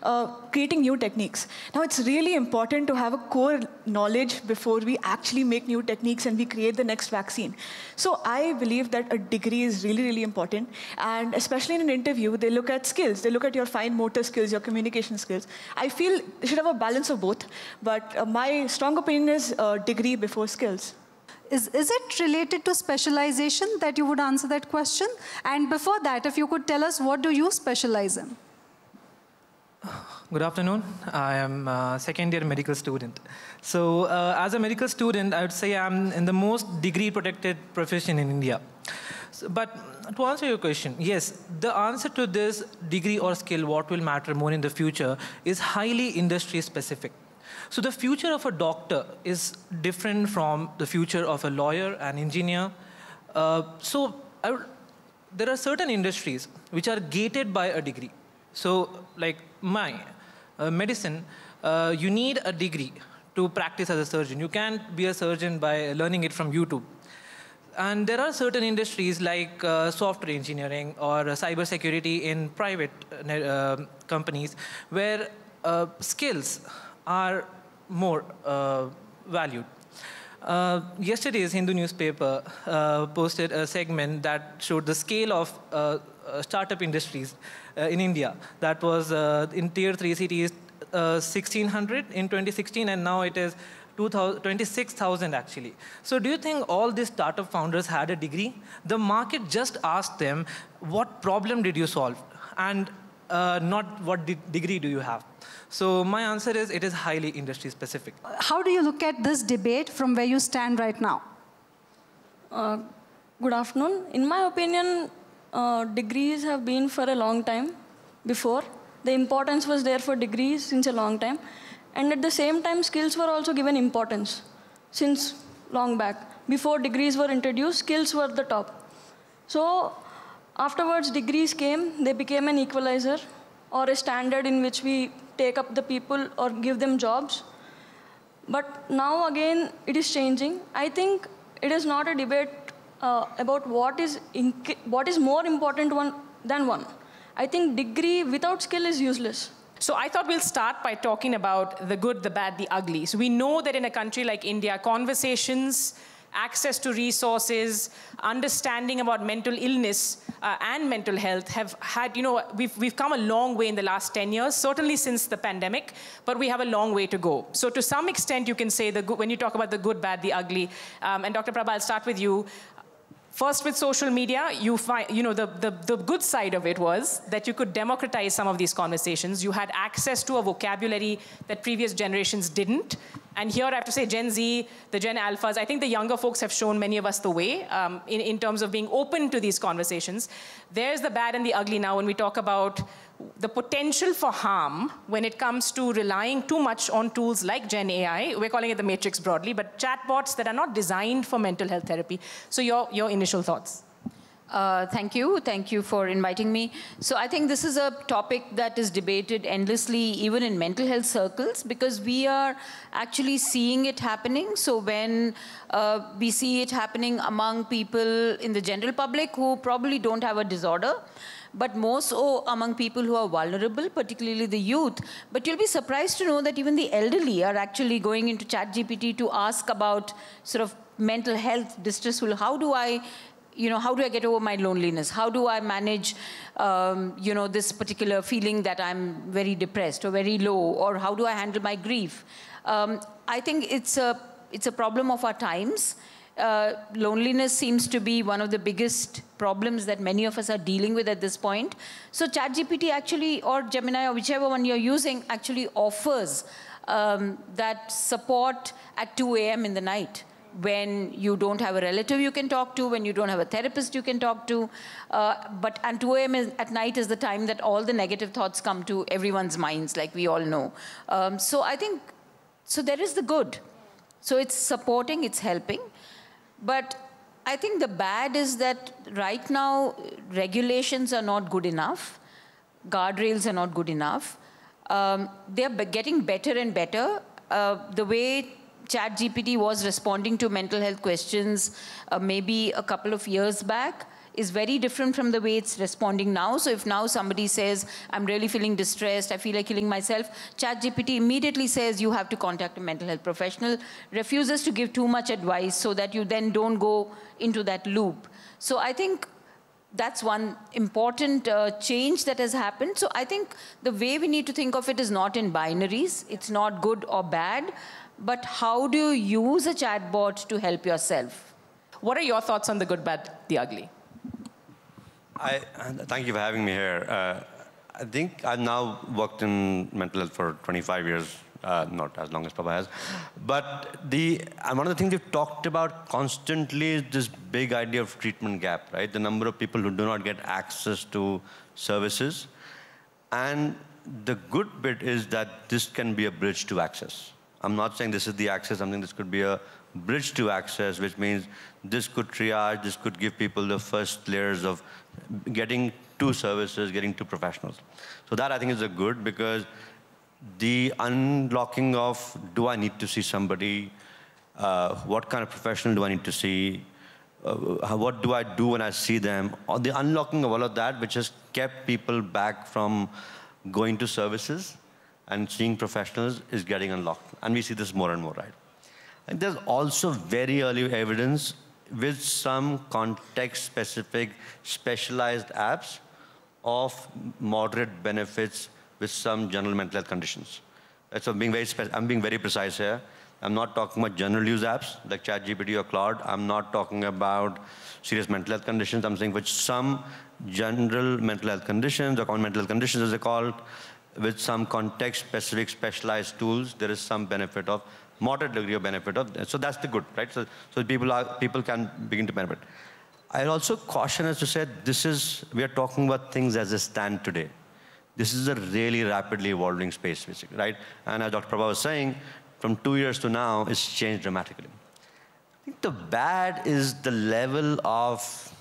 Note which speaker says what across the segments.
Speaker 1: creating new techniques. Now, it's really important to have a core knowledge before we actually make new techniques and we create the next vaccine. So I believe that a degree is really, really important. And especially in an interview, they look at skills. They look at your fine motor skills, your communication skills. I feel you should have a balance of both. But my strong opinion is degree before skills.
Speaker 2: Is it related to specialization that you would answer that question? And before that, if you could tell us, what do you specialize in?
Speaker 3: Good afternoon. I am a second-year medical student. So as a medical student, I would say I'm in the most degree-protected profession in India. So, but to answer your question, yes, the answer to this degree or skill, what will matter more in the future, is highly industry-specific. So the future of a doctor is different from the future of a lawyer, an engineer. There are certain industries which are gated by a degree. So like medicine, you need a degree to practice as a surgeon. You can't be a surgeon by learning it from YouTube. And there are certain industries like software engineering or cybersecurity in private companies where skills are more valued. Yesterday's Hindu newspaper posted a segment that showed the scale of startup industries in India. That was in tier 3 cities, 1,600 in 2016, and now it is 26,000 actually. So do you think all these startup founders had a degree? The market just asked them, what problem did you solve? And not what degree do you have? So my answer is, it is highly industry specific.
Speaker 2: How do you look at this debate from where you stand right now?
Speaker 4: Good afternoon. In my opinion, degrees have been for a long time before. The importance was there for degrees since a long time. And at the same time, skills were also given importance since long back. Before degrees were introduced, skills were the top. So afterwards, degrees came. They became an equalizer or a standard in which we take up the people or give them jobs. But now again, it is changing. I think it is not a debate about what is more important than one. I think degree without skill is useless.
Speaker 5: So I thought we'll start by talking about the good, the bad, the ugly. So we know that in a country like India, conversations, access to resources, understanding about mental illness and mental health have had, we've come a long way in the last 10 years, certainly since the pandemic, but we have a long way to go. So to some extent, you can say, when you talk about the good, bad, the ugly, and Dr. Prabha, I'll start with you. First, with social media, you find, the good side of it was that you could democratize some of these conversations. You had access to a vocabulary that previous generations didn't. And here I have to say Gen Z, the Gen Alphas, I think the younger folks have shown many of us the way in terms of being open to these conversations. There's the bad and the ugly now when we talk about the potential for harm when it comes to relying too much on tools like Gen AI. We're calling it the matrix broadly, but chatbots that are not designed for mental health therapy. So your initial thoughts.
Speaker 6: Thank you. Thank you for inviting me. So I think this is a topic that is debated endlessly, even in mental health circles, because we are actually seeing it happening. So when we see it happening among people in the general public who probably don't have a disorder, but more so among people who are vulnerable, particularly the youth. But you'll be surprised to know that even the elderly are actually going into ChatGPT to ask about sort of mental health, distressful, how do I get over my loneliness? How do I manage, this particular feeling that I'm very depressed or very low, or how do I handle my grief? I think it's a problem of our times. Loneliness seems to be one of the biggest problems that many of us are dealing with at this point. So ChatGPT actually, or Gemini, or whichever one you're using, actually offers that support at 2 a.m. in the night, when you don't have a relative you can talk to, when you don't have a therapist you can talk to. And 2 a.m. at night is the time that all the negative thoughts come to everyone's minds, like we all know. So I think, so there is the good. So it's supporting, it's helping. But I think the bad is that right now, regulations are not good enough. Guardrails are not good enough. They're getting better and better. The way ChatGPT was responding to mental health questions maybe a couple of years back is very different from the way it's responding now. So if now somebody says, I'm really feeling distressed, I feel like killing myself, ChatGPT immediately says you have to contact a mental health professional, refuses to give too much advice so that you then don't go into that loop. So I think that's one important change that has happened. So I think the way we need to think of it is not in binaries. It's not good or bad, but how do you use a chatbot to help yourself?
Speaker 5: What are your thoughts on the good, bad, the ugly?
Speaker 7: Thank you for having me here. I think I've now worked in mental health for 25 years, not as long as Prabha has. But one of the things we've talked about constantly is this big idea of treatment gap, right? The number of people who do not get access to services. And the good bit is that this can be a bridge to access. I'm not saying this is the access, I'm saying this could be a bridge to access, which means this could triage, this could give people the first layers of getting to services, getting to professionals. So that I think is a good, because the unlocking of, do I need to see somebody? What kind of professional do I need to see? What do I do when I see them? Or the unlocking of all of that, which has kept people back from going to services and seeing professionals, is getting unlocked. And we see this more and more, right? And there's also very early evidence with some context-specific specialized apps of moderate benefits with some general mental health conditions. So I'm being very precise here. I'm not talking about general use apps like ChatGPT or Claude. I'm not talking about serious mental health conditions. I'm saying with some general mental health conditions, or common mental health conditions as they're called, with some context-specific specialized tools, there is some benefit of, moderate degree of benefit of, so that's the good, right? So people can begin to benefit. I'll also caution us to say we are talking about things as they stand today. This is a really rapidly evolving space, basically, right? And as Dr. Prabha was saying, from 2 years to now, it's changed dramatically. I think the bad is the level of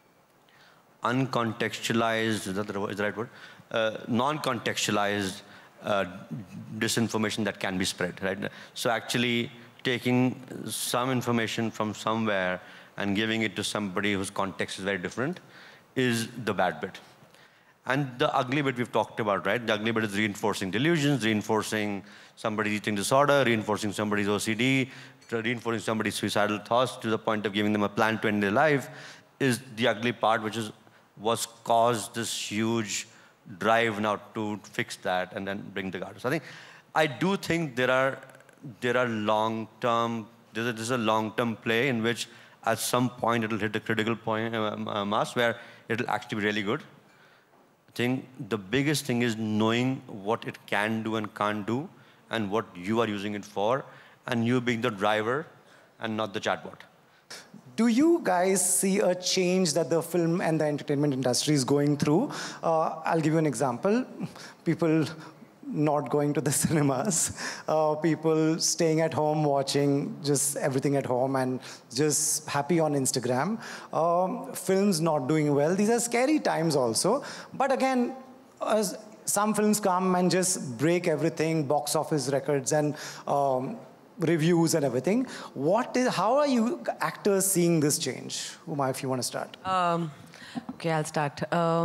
Speaker 7: uncontextualized, is the right word? Non-contextualized disinformation that can be spread, right? So actually taking some information from somewhere and giving it to somebody whose context is very different is the bad bit. And the ugly bit we've talked about, right? The ugly bit is reinforcing delusions, reinforcing somebody's eating disorder, reinforcing somebody's OCD, reinforcing somebody's suicidal thoughts to the point of giving them a plan to end their life, is the ugly part, which is what's caused this huge drive now to fix that and then bring the guardrails. So I do think there are long-term, there's a long-term play in which at some point it'll hit a critical point, mass where it'll actually be really good. I think the biggest thing is knowing what it can do and can't do and what you are using it for, and you being the driver and not the chatbot.
Speaker 8: Do you guys see a change that the film and the entertainment industry is going through? I'll give you an example. People not going to the cinemas, people staying at home watching just everything at home and just happy on Instagram, films not doing well. These are scary times also. But again, some films come and just break everything, box office records and reviews and everything. How are you actors seeing this change? Uma, if you want to start.
Speaker 9: Okay, I'll start.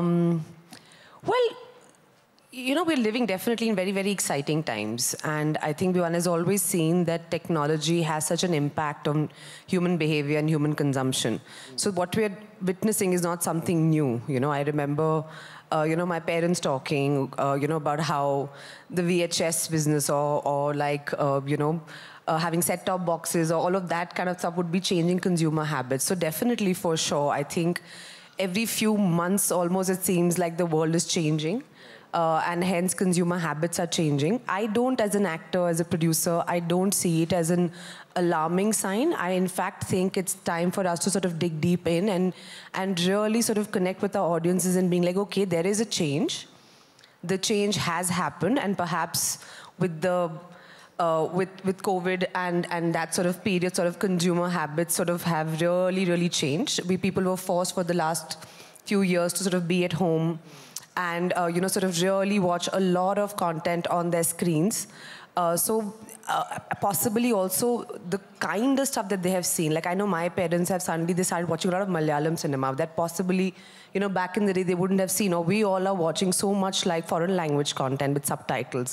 Speaker 9: Well, you know, we're living definitely in very, very exciting times. And I think one has always seen that technology has such an impact on human behavior and human consumption. So what we're witnessing is not something new. You know, I remember, my parents talking, about how the VHS business or like, having set-top boxes or all of that kind of stuff would be changing consumer habits. So definitely, for sure, I think every few months almost it seems like the world is changing. And hence consumer habits are changing. I don't, as an actor, as a producer, I don't see it as an alarming sign. I, in fact, think it's time for us to sort of dig deep in and really sort of connect with our audiences and being like, okay, there is a change. The change has happened, and perhaps with the with COVID and that sort of period, sort of consumer habits sort of have really, really changed. People were forced for the last few years to sort of be at home and sort of really watch a lot of content on their screens. Possibly also the kind of stuff that they have seen. Like I know my parents have suddenly they started watching a lot of Malayalam cinema that possibly, back in the day they wouldn't have seen, or we all are watching so much like foreign language content with subtitles.